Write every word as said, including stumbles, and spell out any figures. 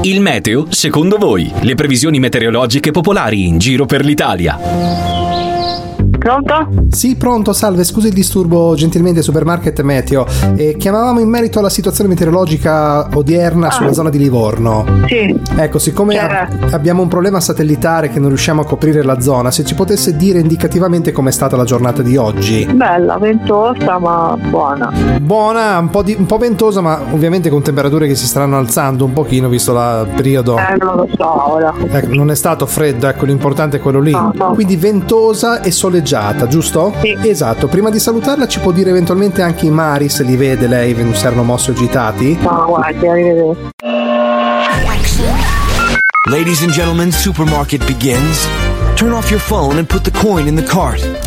Il meteo, secondo voi? Le previsioni meteorologiche popolari in giro per l'Italia. Pronto? Sì, pronto, salve, scusi il disturbo, gentilmente Supermarket Meteo. Eh, chiamavamo in merito alla situazione meteorologica odierna ah. sulla zona di Livorno. Sì. Ecco, siccome a- abbiamo un problema satellitare che non riusciamo a coprire la zona, se ci potesse dire indicativamente com'è stata la giornata di oggi. Bella, ventosa ma buona. Buona, un po', di, un po' ventosa, ma ovviamente con temperature che si stanno alzando un pochino visto il periodo. Eh, non lo so ora. Ecco, non è stato freddo, ecco, l'importante è quello lì. No, no. Quindi ventosa e soleggiata, giusto? Sì. Esatto, prima di salutarla ci può dire eventualmente anche i mari, se li vede lei, se erano mossi o agitati? No, guardi, arrivederci. Ladies and gentlemen, supermarket begins. Turn off your phone and put the coin in the cart.